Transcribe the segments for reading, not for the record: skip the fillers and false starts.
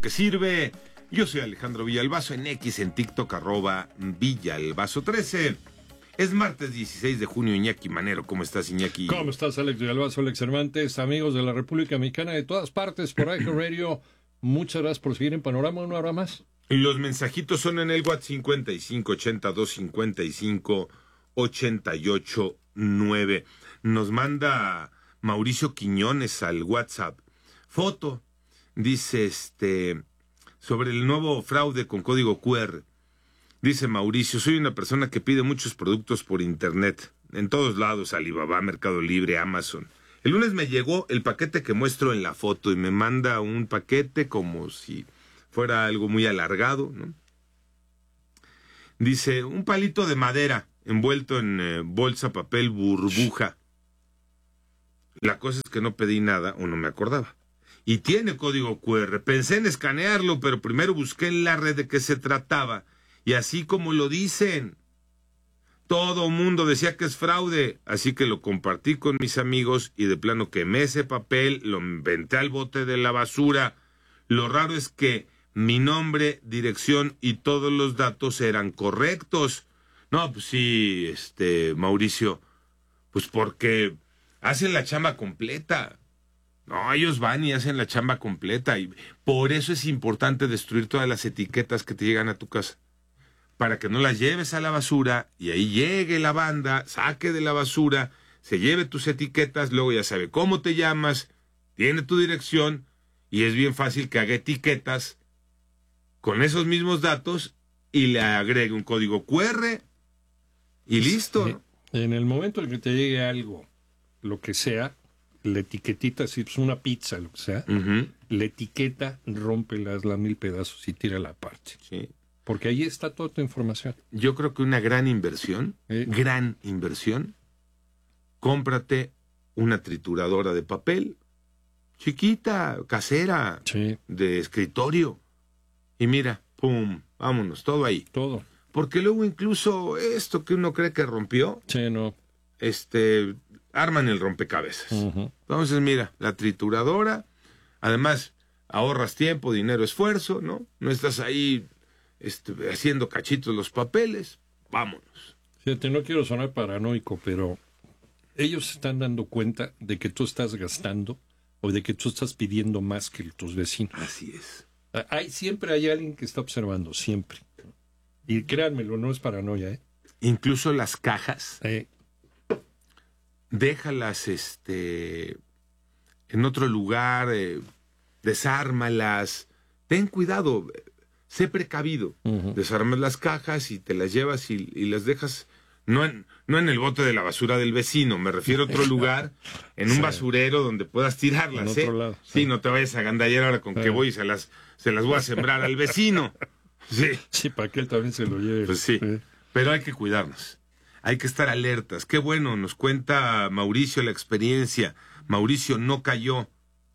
que sirve. Yo soy Alejandro Villalbazo en X, en TikTok, @Villalbazo13. Es martes 16 de junio, Iñaki Manero. ¿Cómo estás, Iñaki? ¿Cómo estás, Alex Villalbazo, Alex Cervantes, amigos de la República Mexicana de todas partes por iHeartRadio? Muchas gracias por seguir en Panorama una hora más. Los mensajitos son en el WhatsApp 55 82 55 88 9. Nos manda Mauricio Quiñones al WhatsApp foto. Dice sobre el nuevo fraude con código QR. Dice Mauricio: soy una persona que pide muchos productos por internet, en todos lados, Alibaba, Mercado Libre, Amazon. El lunes me llegó el paquete que muestro en la foto y me manda un paquete como si fuera algo muy alargado, ¿no? Dice, un palito de madera envuelto en bolsa, papel, burbuja. La cosa es que no pedí nada o no me acordaba. Y tiene código QR. Pensé en escanearlo, pero primero busqué en la red de qué se trataba. Y así como lo dicen, todo mundo decía que es fraude. Así que lo compartí con mis amigos y de plano quemé ese papel, lo inventé al bote de la basura. Lo raro es que mi nombre, dirección y todos los datos eran correctos. No, pues sí, Mauricio, pues porque hacen la chamba completa. No, ellos van y hacen la chamba completa y por eso es importante destruir todas las etiquetas que te llegan a tu casa, para que no las lleves a la basura y ahí llegue la banda, saque de la basura, se lleve tus etiquetas, luego ya sabe cómo te llamas, tiene tu dirección y es bien fácil que haga etiquetas con esos mismos datos y le agregue un código QR y listo. Sí. En el momento en que te llegue algo, lo que sea, la etiquetita, si es una pizza, lo que sea, la etiqueta, rómpela, hazla a 1000 pedazos y tírala aparte. Sí. Porque ahí está toda tu información. Yo creo que una gran inversión, cómprate una trituradora de papel, chiquita, casera, sí, de escritorio, y mira, pum, vámonos, todo ahí. Todo. Porque luego incluso esto que uno cree que rompió, sí, no, arman el rompecabezas. Entonces, mira, la trituradora, además, ahorras tiempo, dinero, esfuerzo, ¿no? No estás ahí haciendo cachitos los papeles, vámonos. Fíjate, no quiero sonar paranoico, pero ellos se están dando cuenta de que tú estás gastando o de que tú estás pidiendo más que tus vecinos. Así es. Siempre hay alguien que está observando, siempre. Y créanmelo, no es paranoia, ¿eh? Incluso las cajas, déjalas en otro lugar, desármalas, ten cuidado, sé precavido. Desarmas las cajas y te las llevas y las dejas, no en el bote de la basura del vecino, me refiero a otro lugar, en un basurero donde puedas tirarlas, en otro lado. Sí, no te vayas a agandallar ahora con que voy y se las voy a sembrar al vecino. Sí, para que él también se lo lleve. Pues sí, pero hay que cuidarnos, hay que estar alertas. Qué bueno, nos cuenta Mauricio la experiencia. Mauricio no cayó,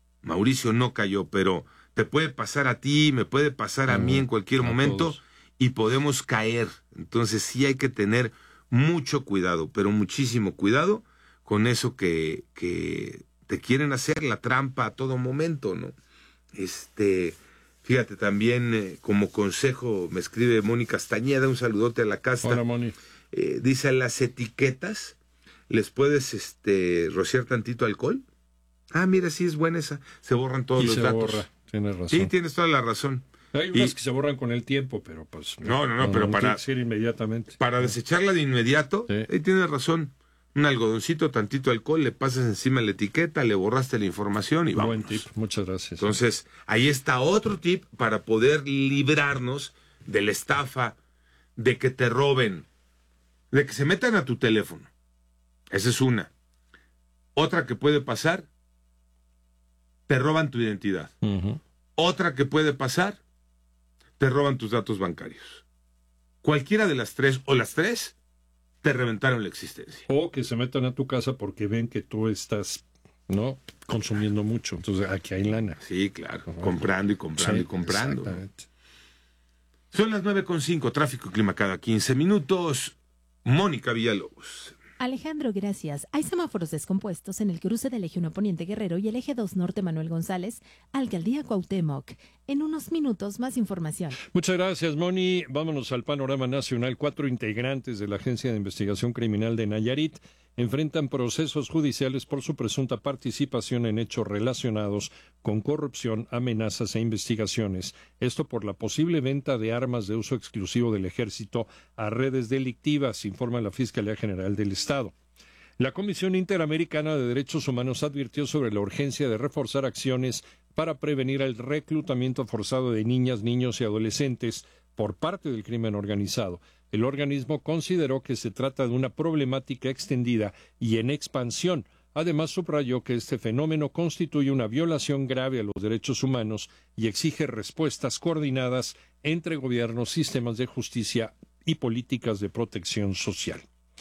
pero te puede pasar a ti, me puede pasar a mí en cualquier momento todos. Y podemos caer. Entonces sí hay que tener mucho cuidado, pero muchísimo cuidado con eso que te quieren hacer la trampa a todo momento, ¿no? Fíjate también, como consejo, me escribe Mónica Castañeda, un saludote a la casta. Hola, Moni. Dice, las etiquetas, ¿les puedes rociar tantito alcohol? Ah, mira, sí es buena esa. Se borran todos los datos. Borra. Tienes razón. Sí, tienes toda la razón. Hay unas que se borran con el tiempo, pero pues... No, pero para... decir inmediatamente. Para desecharla de inmediato, sí. Ahí tienes razón. Un algodoncito, tantito alcohol, le pasas encima la etiqueta, le borraste la información y vámonos. Buen tip, muchas gracias. Entonces, ahí está otro tip para poder librarnos de la estafa, de que te roben, de que se metan a tu teléfono. Esa es una. Otra que puede pasar, te roban tu identidad. Otra que puede pasar, te roban tus datos bancarios. Cualquiera de las tres, o las tres, te reventaron la existencia. O que se metan a tu casa porque ven que tú estás, ¿no?, consumiendo mucho. Entonces, aquí hay lana. Sí, claro. Comprando y comprando y comprando. Exactamente. Son las 9:05, tráfico y clima cada 15 minutos. Mónica Villalobos. Alejandro, gracias. Hay semáforos descompuestos en el cruce del eje 1 Poniente Guerrero y el eje 2 Norte Manuel González, Alcaldía Cuauhtémoc. En unos minutos, más información. Muchas gracias, Moni. Vámonos al panorama nacional. 4 integrantes de la Agencia de Investigación Criminal de Nayarit enfrentan procesos judiciales por su presunta participación en hechos relacionados con corrupción, amenazas e investigaciones. Esto por la posible venta de armas de uso exclusivo del Ejército a redes delictivas, informa la Fiscalía General del Estado. La Comisión Interamericana de Derechos Humanos advirtió sobre la urgencia de reforzar acciones para prevenir el reclutamiento forzado de niñas, niños y adolescentes por parte del crimen organizado. El organismo consideró que se trata de una problemática extendida y en expansión. Además, subrayó que este fenómeno constituye una violación grave a los derechos humanos y exige respuestas coordinadas entre gobiernos, sistemas de justicia y políticas de protección social.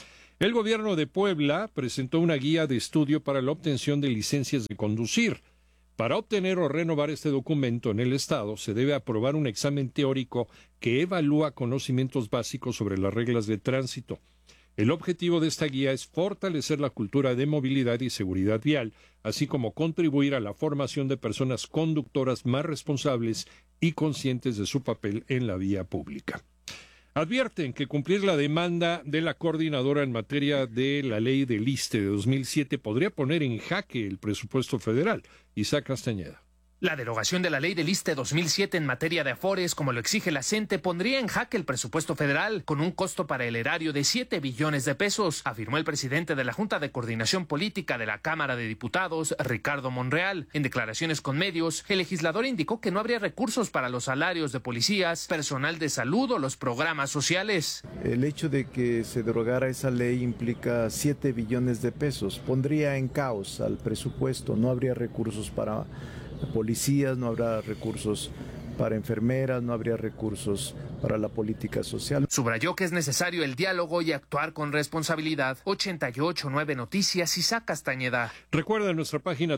El gobierno de Puebla presentó una guía de estudio para la obtención de licencias de conducir. Para obtener o renovar este documento en el Estado, se debe aprobar un examen teórico que evalúa conocimientos básicos sobre las reglas de tránsito. El objetivo de esta guía es fortalecer la cultura de movilidad y seguridad vial, así como contribuir a la formación de personas conductoras más responsables y conscientes de su papel en la vía pública. Advierten que cumplir la demanda de la coordinadora en materia de la ley del ISSSTE de 2007 podría poner en jaque el presupuesto federal. Isaac Castañeda. La derogación de la ley del ISSSTE 2007 en materia de afores, como lo exige la CENTE, pondría en jaque el presupuesto federal, con un costo para el erario de 7 billones de pesos, afirmó el presidente de la Junta de Coordinación Política de la Cámara de Diputados, Ricardo Monreal. En declaraciones con medios, el legislador indicó que no habría recursos para los salarios de policías, personal de salud o los programas sociales. El hecho de que se derogara esa ley implica 7 billones de pesos, pondría en caos al presupuesto, no habría recursos para policías, no habrá recursos para enfermeras, no habría recursos para la política social. Subrayó que es necesario el diálogo y actuar con responsabilidad. 889 Noticias, Isaac Castañeda. Recuerda nuestra página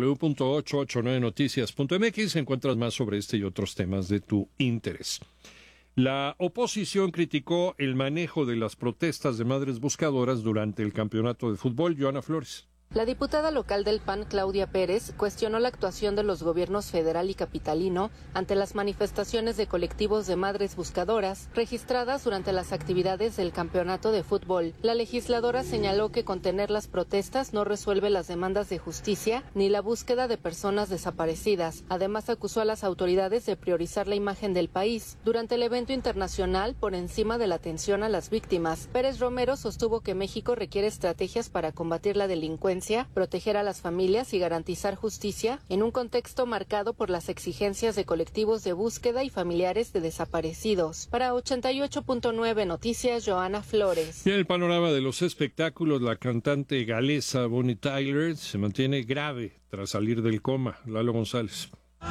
www.889noticias.mx, encuentras más sobre este y otros temas de tu interés. La oposición criticó el manejo de las protestas de madres buscadoras durante el campeonato de fútbol. Joana Flores. La diputada local del PAN, Claudia Pérez, cuestionó la actuación de los gobiernos federal y capitalino ante las manifestaciones de colectivos de madres buscadoras registradas durante las actividades del campeonato de fútbol. La legisladora señaló que contener las protestas no resuelve las demandas de justicia ni la búsqueda de personas desaparecidas. Además, acusó a las autoridades de priorizar la imagen del país durante el evento internacional por encima de la atención a las víctimas. Pérez Romero sostuvo que México requiere estrategias para combatir la delincuencia, proteger a las familias y garantizar justicia en un contexto marcado por las exigencias de colectivos de búsqueda y familiares de desaparecidos. Para 88.9 Noticias, Joana Flores. Y en el panorama de los espectáculos, la cantante galesa Bonnie Tyler se mantiene grave tras salir del coma. Lalo González.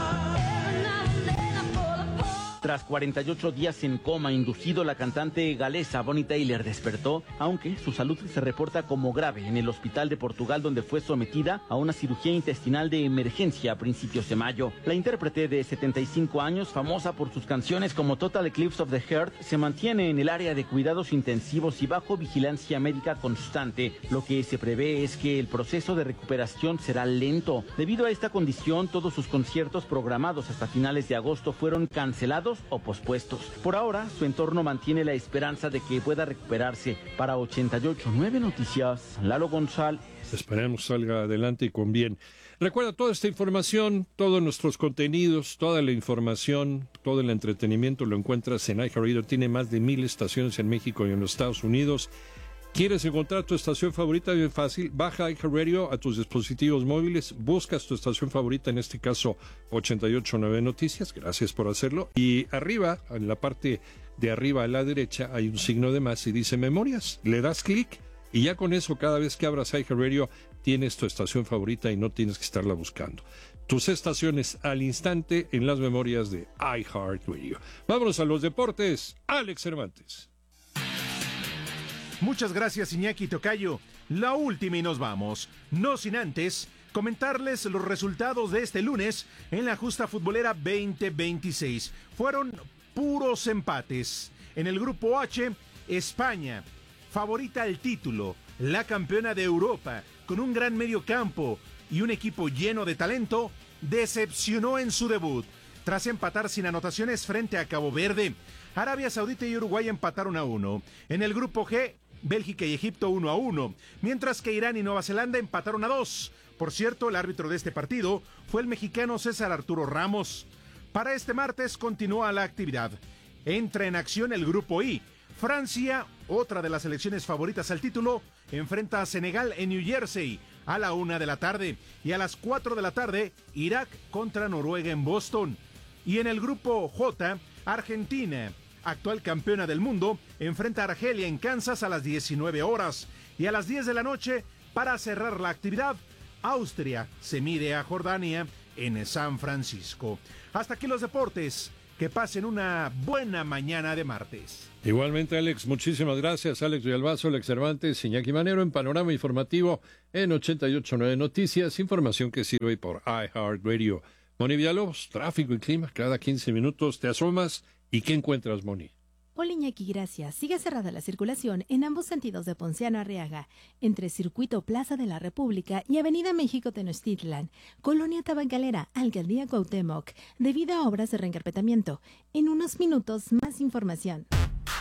Tras 48 días en coma inducido, la cantante galesa Bonnie Tyler despertó, aunque su salud se reporta como grave en el hospital de Portugal, donde fue sometida a una cirugía intestinal de emergencia a principios de mayo. La intérprete de 75 años, famosa por sus canciones como Total Eclipse of the Heart, se mantiene en el área de cuidados intensivos y bajo vigilancia médica constante. Lo que se prevé es que el proceso de recuperación será lento. Debido a esta condición, todos sus conciertos programados hasta finales de agosto fueron cancelados o pospuestos. Por ahora, su entorno mantiene la esperanza de que pueda recuperarse. Para 88.9 Noticias, Lalo González. Esperemos salga adelante y con bien. Recuerda, toda esta información, todos nuestros contenidos, toda la información, todo el entretenimiento lo encuentras en iHeartRadio. Tiene más de 1,000 estaciones en México y en los Estados Unidos. ¿Quieres encontrar tu estación favorita? Bien fácil, baja iHeartRadio a tus dispositivos móviles, buscas tu estación favorita, en este caso 88.9 Noticias, gracias por hacerlo, y arriba, en la parte de arriba a la derecha, hay un signo de más y dice Memorias, le das clic y ya con eso cada vez que abras iHeartRadio tienes tu estación favorita y no tienes que estarla buscando. Tus estaciones al instante en las memorias de iHeartRadio. Vámonos a los deportes, Alex Cervantes. Muchas gracias, Iñaki Tocayo. La última y nos vamos. No sin antes comentarles los resultados de este lunes en la justa futbolera 2026. Fueron puros empates. En el grupo H, España, favorita al título, la campeona de Europa, con un gran medio campo y un equipo lleno de talento, decepcionó en su debut. tras empatar sin anotaciones frente a Cabo Verde. Arabia Saudita y Uruguay empataron a 1. En el grupo G, Bélgica y Egipto 1-1, mientras que Irán y Nueva Zelanda empataron a 2. Por cierto, el árbitro de este partido fue el mexicano César Arturo Ramos. Para este martes continúa la actividad. Entra en acción el grupo I. Francia, otra de las selecciones favoritas al título, enfrenta a Senegal en New Jersey a la 1 de la tarde. Y a las 4 de la tarde, Irak contra Noruega en Boston. Y en el grupo J, Argentina, actual campeona del mundo, enfrenta a Argelia en Kansas a las 19 horas. Y a las 10 de la noche, para cerrar la actividad, Austria se mide a Jordania en San Francisco. Hasta aquí los deportes. Que pasen una buena mañana de martes. Igualmente, Alex, muchísimas gracias. Alex Villalbazo, Alex Cervantes, Iñaki Manero en Panorama Informativo en 88.9 Noticias, información que sirve por iHeartRadio. Moni Villalobos, tráfico y clima, cada 15 minutos te asomas. ¿Y qué encuentras, Moni? Hola Iñaki, gracias. Sigue cerrada la circulación en ambos sentidos de Ponciano Arriaga, entre Circuito Plaza de la República y Avenida México Tenochtitlan, Colonia Tabacalera, Alcaldía Cuauhtémoc, debido a obras de reencarpetamiento. En unos minutos, más información.